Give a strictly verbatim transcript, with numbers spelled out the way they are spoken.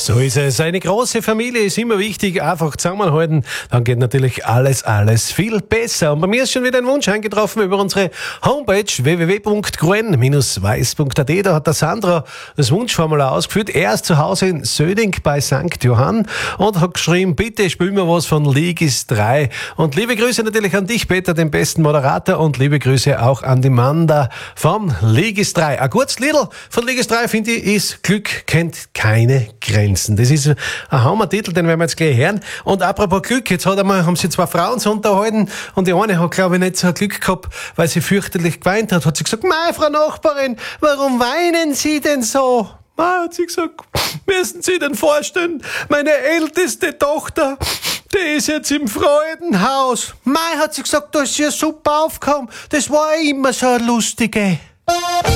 So ist es. Eine große Familie ist immer wichtig. Einfach zusammenhalten. Dann geht natürlich alles, alles viel besser. Und bei mir ist schon wieder ein Wunsch eingetroffen über unsere Homepage w w w punkt gruen Bindestrich weiß punkt a t. Da hat der Sandra das Wunschformular ausgeführt. Er ist zu Hause in Söding bei Sankt Johann und hat geschrieben, bitte spiel mir was von Ligis drei. Und liebe Grüße natürlich an dich, Peter, den besten Moderator. Und liebe Grüße auch an die Manda von Ligis drei. Ein kurzes Liedl von Ligis drei, finde ich, ist Glück kennt keine Grenzen. Das ist ein Hammertitel, den werden wir jetzt gleich hören. Und apropos Glück, jetzt hat einmal, haben sie zwei Frauen so unterhalten und die eine hat, glaube ich, nicht so Glück gehabt, weil sie fürchterlich geweint hat. Hat sie gesagt, mei, Frau Nachbarin, warum weinen Sie denn so? Mei, hat sie gesagt, müssen Sie denn vorstellen, meine älteste Tochter, die ist jetzt im Freudenhaus. Mei, hat sie gesagt, da ist sie ja super aufgekommen. Das war immer so eine lustige.